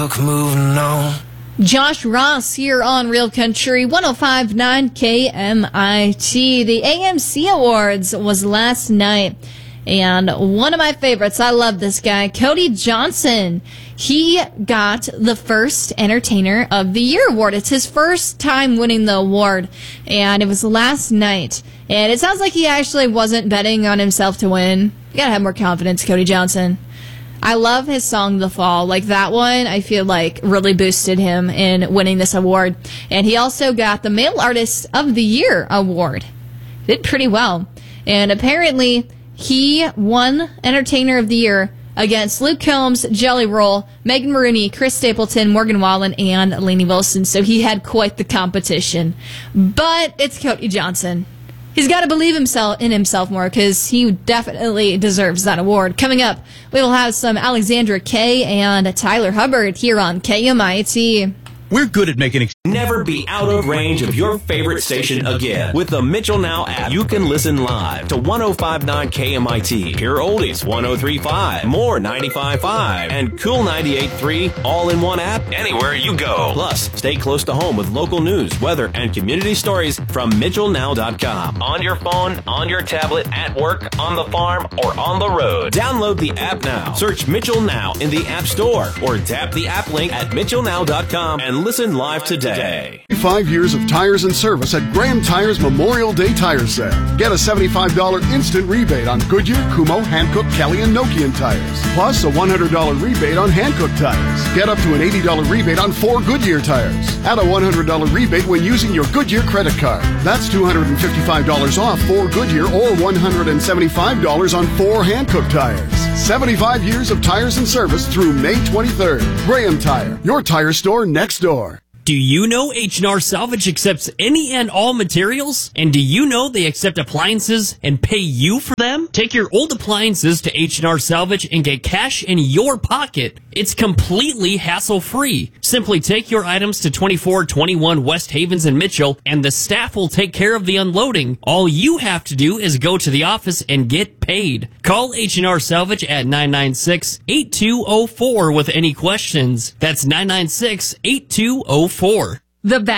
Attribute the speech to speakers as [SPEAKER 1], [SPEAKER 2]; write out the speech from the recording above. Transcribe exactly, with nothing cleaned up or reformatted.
[SPEAKER 1] Moving on.
[SPEAKER 2] Josh Ross here on Real Country one oh five point nine K M I T. The A M C Awards was last night, and one of my favorites, I love this guy, Cody Johnson. He got the first Entertainer of the Year award. It's his first time winning the award, and it was last night. And it sounds like he actually wasn't betting on himself to win. You gotta have more confidence, Cody Johnson. I love his song, The Fall. Like, that one, I feel like, really boosted him in winning this award. And he also got the Male Artist of the Year award. Did pretty well. And apparently, he won Entertainer of the Year against Luke Combs, Jelly Roll, Megan Maroney, Chris Stapleton, Morgan Wallen, and Lainey Wilson. So he had quite the competition. But it's Cody Johnson. He's got to believe himself in himself more, because he definitely deserves that award. Coming up, we will have some Alexandra Kay and Tyler Hubbard here on K M I T.
[SPEAKER 3] We're good at making ex-
[SPEAKER 4] Never be out of range of your favorite station again. With the Mitchell Now app, you can listen live to one oh five point nine K M I T, Pure Oldies one oh three point five, More ninety-five point five, and Cool ninety-eight point three, all in one app anywhere you go. Plus, stay close to home with local news, weather, and community stories from Mitchell Now dot com. On your phone, on your tablet, at work, on the farm, or on the road. Download the app now. Search Mitchell Now in the App Store, or tap the app link at Mitchell Now dot com and listen live today.
[SPEAKER 5] Five years of tires and service at Graham Tires Memorial Day Tire Sale. Get a seventy-five dollars instant rebate on Goodyear, Kumho, Hankook, Kelly, and Nokian tires. Plus a one hundred dollars rebate on Hankook tires. Get up to an eighty dollars rebate on four Goodyear tires. Add a one hundred dollars rebate when using your Goodyear credit card. That's two hundred fifty-five dollars off four Goodyear or one hundred seventy-five dollars on four Hankook tires. seventy-five years of tires and service through May twenty-third. Graham Tire, your tire store next door.
[SPEAKER 6] Do you know H and R Salvage accepts any and all materials? And do you know they accept appliances and pay you for them? Take your old appliances to H and R Salvage and get cash in your pocket. It's completely hassle-free. Simply take your items to twenty-four twenty-one West Havens in Mitchell, and the staff will take care of the unloading. All you have to do is go to the office and get paid. Call H and R Salvage at nine nine six, eight two zero four with any questions. That's nine nine six, eight two zero four.
[SPEAKER 2] The